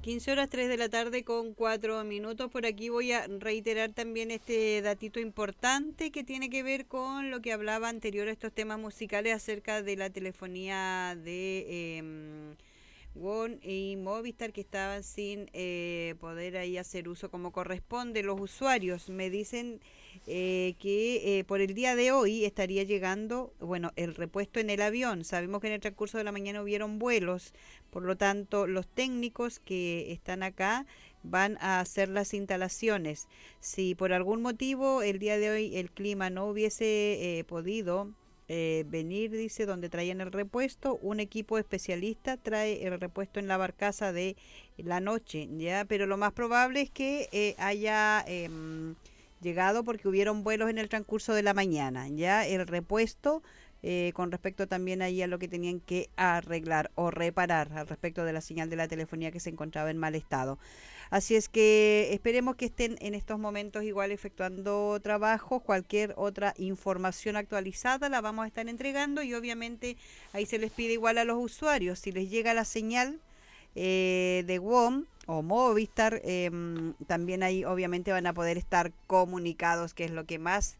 15 horas 3 de la tarde con 4 minutos. Por aquí voy a reiterar también este datito importante que tiene que ver con lo que hablaba anterior a estos temas musicales acerca de la telefonía de WOM y Movistar, que estaban sin poder ahí hacer uso como corresponde. Los usuarios me dicen que por el día de hoy estaría llegando, bueno, el repuesto en el avión. Sabemos que en el transcurso de la mañana hubieron vuelos, por lo tanto los técnicos que están acá van a hacer las instalaciones. Si por algún motivo el día de hoy el clima no hubiese podido venir, dice, donde traían el repuesto, un equipo especialista trae el repuesto en la barcaza de la noche, ya, pero lo más probable es que haya llegado porque hubieron vuelos en el transcurso de la mañana, ya, el repuesto. Con respecto también ahí a lo que tenían que arreglar o reparar al respecto de la señal de la telefonía que se encontraba en mal estado. Así es que esperemos que estén en estos momentos igual efectuando trabajos. Cualquier otra información actualizada la vamos a estar entregando y obviamente ahí se les pide igual a los usuarios, si les llega la señal de WOM o Movistar, también ahí obviamente van a poder estar comunicados, que es lo que más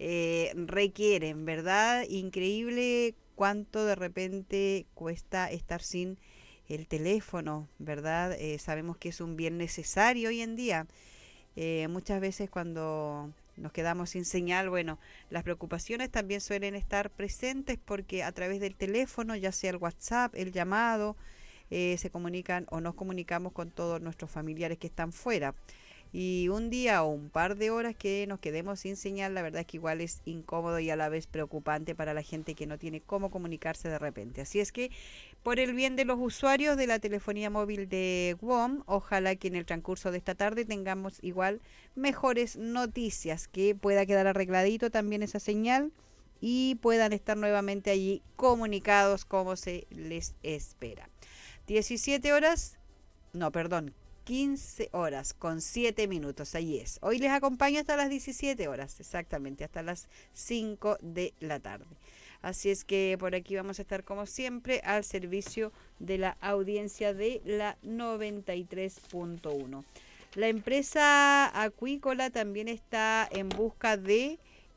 requieren, ¿verdad? Increíble cuánto de repente cuesta estar sin el teléfono, ¿verdad? Sabemos que es un bien necesario hoy en día. Muchas veces cuando nos quedamos sin señal, bueno, las preocupaciones también suelen estar presentes porque a través del teléfono, ya sea el WhatsApp, el llamado, se comunican o nos comunicamos con todos nuestros familiares que están fuera. Y un día o un par de horas que nos quedemos sin señal, la verdad es que igual es incómodo y a la vez preocupante para la gente que no tiene cómo comunicarse de repente. Así es que, por el bien de los usuarios de la telefonía móvil de WOM, ojalá que en el transcurso de esta tarde tengamos igual mejores noticias, que pueda quedar arregladito también esa señal y puedan estar nuevamente allí comunicados como se les espera. 17 horas, no, perdón, 15 horas con 7 minutos, ahí es. Hoy les acompaño hasta las 17 horas, exactamente, hasta las 5 de la tarde. Así es que por aquí vamos a estar como siempre al servicio de la audiencia de la 93.1. La empresa acuícola también está en busca de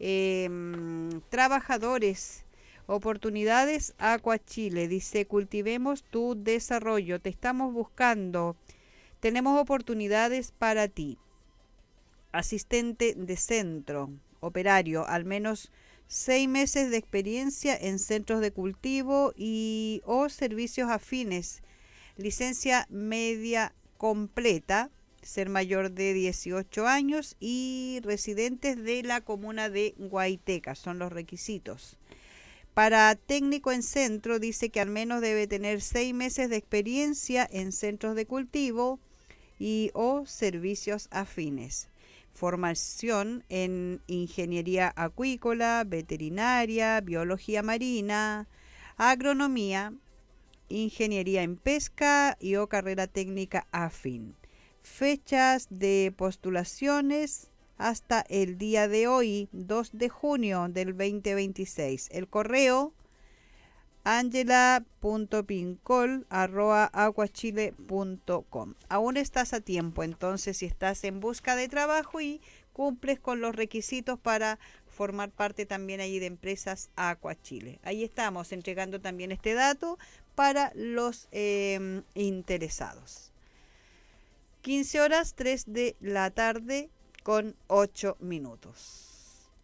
trabajadores. Oportunidades Aqua Chile, dice, cultivemos tu desarrollo, te estamos buscando. Tenemos oportunidades para ti. Asistente de centro, operario, al menos 6 meses de experiencia en centros de cultivo y o servicios afines. Licencia media completa, ser mayor de 18 años y residentes de la comuna de Guaiteca, son los requisitos. Para técnico en centro dice que al menos debe tener 6 meses de experiencia en centros de cultivo y o servicios afines. Formación en ingeniería acuícola, veterinaria, biología marina, agronomía, ingeniería en pesca y o carrera técnica afín. Fechas de postulaciones hasta el día de hoy, 2 de junio del 2026. El correo angela.pincol@aguachile.com. Aún estás a tiempo, entonces, si estás en busca de trabajo y cumples con los requisitos para formar parte también allí de empresas Aqua Chile. Ahí estamos entregando también este dato para los interesados. 15 horas 3 de la tarde con 8 minutos.